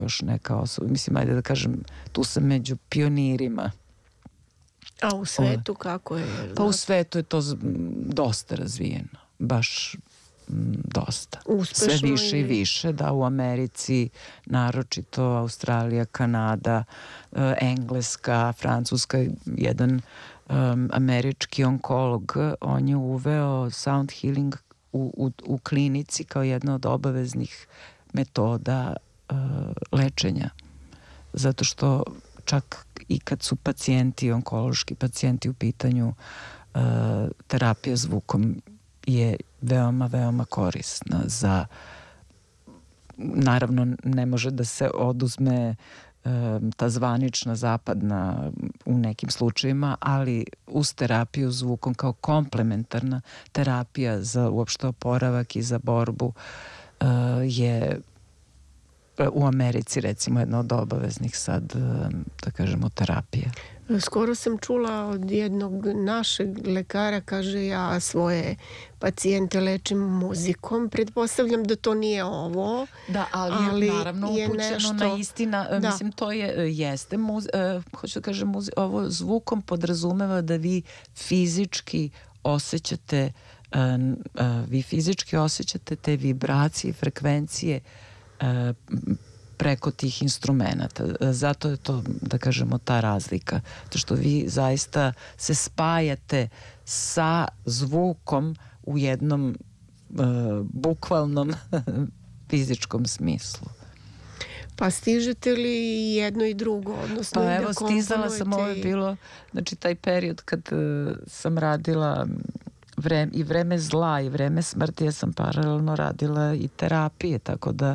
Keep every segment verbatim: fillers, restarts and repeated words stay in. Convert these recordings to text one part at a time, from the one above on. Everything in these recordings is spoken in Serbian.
još neka osoba, mislim, ajde da kažem, tu sam među pionirima. A u svetu kako je? Pa u svetu je to dosta razvijeno, baš dosta. Uspešno sve više ili... i više, da, u Americi, naročito Australija, Kanada, Engleska, Francuska. Jedan um, američki onkolog, on je uveo sound healing u, u, u klinici kao jedna od obaveznih metoda uh, lečenja. Zato što čak i kad su pacijenti, onkološki pacijenti u pitanju, uh, terapija zvukom je veoma, veoma korisna za, naravno ne može da se oduzme um, ta zvanična zapadna u nekim slučajevima, ali uz terapiju zvukom kao komplementarna terapija za uopšte oporavak i za borbu uh, je u Americi recimo jedna od obaveznih sad, da kažemo, terapije. Skoro sam čula od jednog našeg lekara, kaže, ja svoje pacijente lečim muzikom. Pretpostavljam da to nije ovo. Da, ali, ali je naravno je upućeno nešto... na istina. Da. Mislim, to je, jeste, muzi, uh, hoću da kažem, muzi, ovo zvukom podrazumeva da vi fizički osjećate, uh, uh, vi fizički osjećate te vibracije, frekvencije preko tih instrumenta. Zato je to, da kažemo, ta razlika. To što vi zaista se spajate sa zvukom u jednom uh, bukvalnom fizičkom smislu. Pa stižete li jedno i drugo? Odnosno, pa evo, da stizala sam, ovo je bilo, znači taj period kad uh, sam radila vreme, i vreme zla i vreme smrti, ja sam paralelno radila i terapije, tako da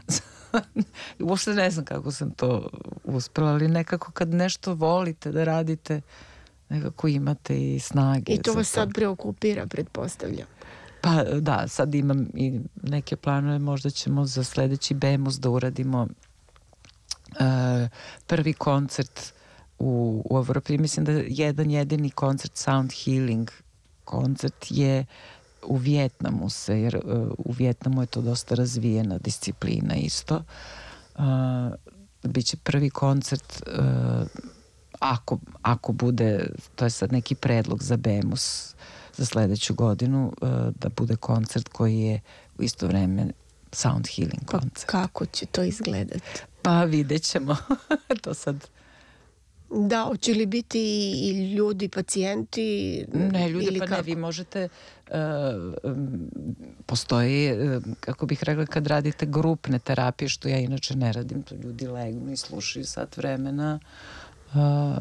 uopšte ne znam kako sam to uspela, ali nekako kad nešto volite da radite, nekako imate i snage. I to vas sad preokupira, pretpostavljam. Pa da, sad imam i neke planove, možda ćemo za sledeći Bemus da uradimo uh, prvi koncert u, u Evropi. Mislim da jedan jedini koncert Sound Healing koncert je u Vijetnamu se, jer uh, u Vijetnamu je to dosta razvijena disciplina isto. Uh, biće prvi koncert uh, ako, ako bude, to je sad neki predlog za Bemus za sledeću godinu, uh, da bude koncert koji je u isto vreme sound healing koncert. Pa kako će to izgledati? Pa vidjet ćemo. To sad... Da, hoće li biti i ljudi, pacijenti? Ne, ljudi, pa kako? Ne, vi možete, uh, um, postoji, uh, kako bih rekla, kad radite grupne terapije, što ja inače ne radim, to ljudi legnu i slušaju sat vremena uh,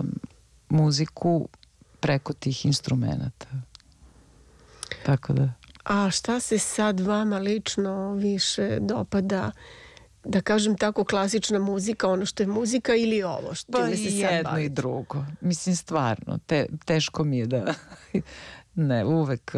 muziku preko tih instrumenta. Tako da... A šta se sad vama lično više dopada, da kažem tako, klasična muzika, ono što je muzika, ili ovo što pa me se sad baviti? Pa jedno i drugo. Mislim, stvarno, te, teško mi je da ne, uvek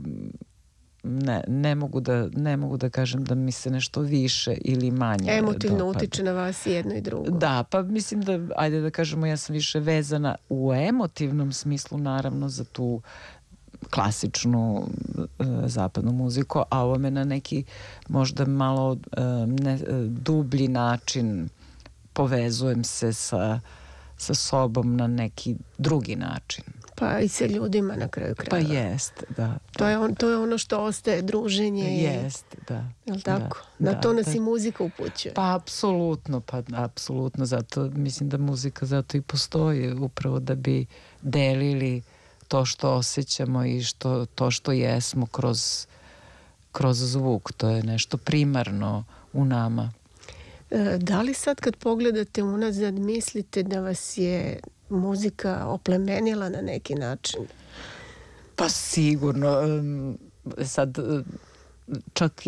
ne, ne mogu da ne mogu da kažem da mi se nešto više ili manje emotivno dopada. Utiče na vas jedno i drugo. Da, pa mislim da, ajde da kažemo, ja sam više vezana u emotivnom smislu, naravno, za tu klasičnu uh, zapadnu muziku, a ovo me na neki možda malo uh, ne, dublji način povezujem se sa, sa sobom na neki drugi način. Pa i sa ljudima na kraju krajeva. Pa jest, da. To, da. Je on, to je ono što ostaje, druženje. Jest, da. Jel' tako? Da, na to nas da. i muzika upućuje. Pa apsolutno, pa apsolutno, zato mislim da muzika zato i postoji, upravo da bi delili to što osjećamo i što, to što jesmo kroz, kroz zvuk. To je nešto primarno u nama. E, da li sad kad pogledate unazad mislite da vas je muzika oplemenila na neki način? Pa sigurno. Sad čak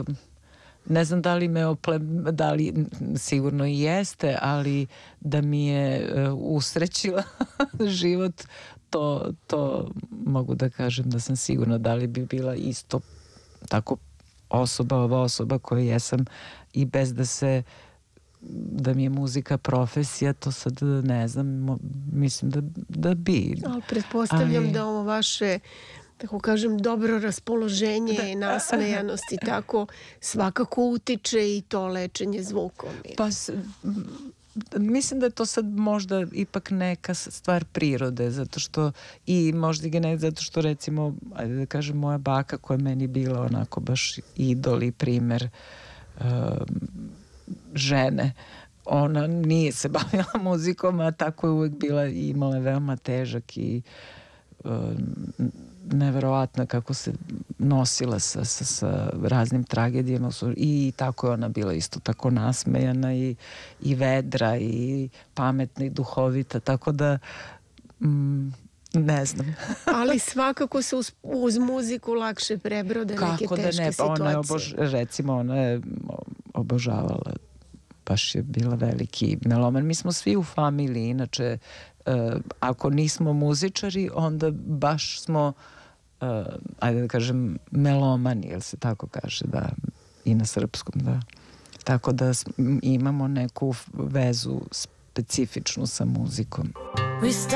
ne znam da li me oplem, da li sigurno i jeste, ali da mi je usrećila život, to, to mogu da kažem da sam sigurna. Da li bi bila isto tako osoba, ova osoba koja jesam i bez da se da mi je muzika profesija, to sad ne znam, mislim da, da bi. Ali pretpostavljam ali... da ovo vaše tako kažem, dobro raspoloženje, nasmejanost i tako, svakako utiče i to lečenje zvukom. Pa s, mislim da je to sad možda ipak neka stvar prirode, zato što i možda i ne zato što recimo, ajde da kažem, moja baka koja je meni bila onako baš idol i primer uh, žene, ona nije se bavila muzikom, a tako je uvek bila i imala veoma težak i uh, neverovatno kako se nosila sa, sa, sa raznim tragedijama i tako je ona bila isto tako nasmejana i, i vedra i pametna i duhovita, tako da mm, ne znam. Ali svakako se uz, uz muziku lakše prebrode kako neke teške da ne, pa ona je situacije. obož, recimo ona je obožavala, baš je bila veliki meloman. Mi smo svi u familiji, inače uh, ako nismo muzičari, onda baš smo uh, ajde da kažem melomani, jel se tako kaže, da, i na srpskom, da. Tako da imamo neku vezu specifičnu sa muzikom.